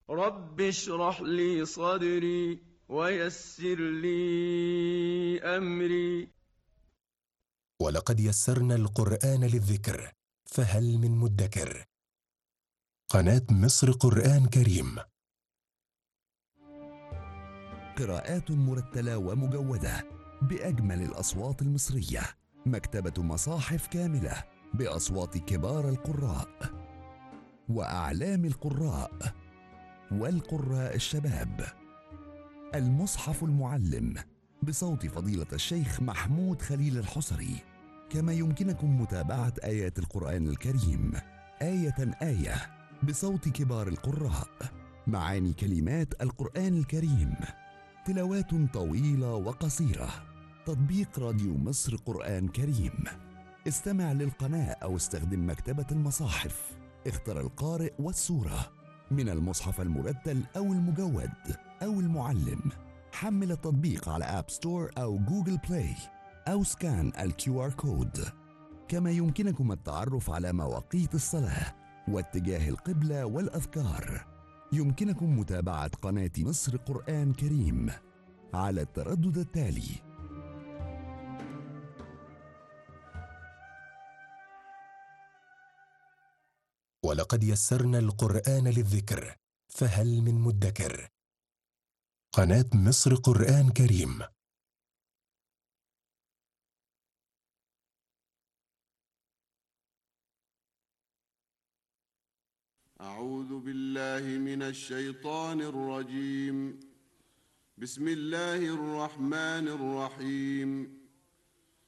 رب اشرح لي صدري ويسر لي أمري. ولقد يسرنا القرآن للذكر فهل من مدكر. قناة مصر قرآن كريم. قراءات مرتلة ومجودة بأجمل الأصوات المصرية. مكتبة مصاحف كاملة بأصوات كبار القراء وأعلام القراء والقراء الشباب. المصحف المعلم بصوت فضيلة الشيخ محمود خليل الحصري. كما يمكنكم متابعة آيات القرآن الكريم آية آية بصوت كبار القراء. معاني كلمات القرآن الكريم، تلاوات طويلة وقصيرة. تطبيق راديو مصر قرآن كريم. استمع للقناة أو استخدم مكتبة المصاحف. اختر القارئ والسورة من المصحف المرتل أو المجود أو المعلم. حمل التطبيق على آب ستور أو جوجل بلاي أو سكان الQR كود. كما يمكنكم التعرف على مواقيت الصلاة واتجاه القبلة والأذكار. يمكنكم متابعة قناة مصر قرآن كريم على التردد التالي: ولقد يسرنا القرآن للذكر فهل من مدكر. قناة مصر قرآن كريم. أعوذ بالله من الشيطان الرجيم. بسم الله الرحمن الرحيم.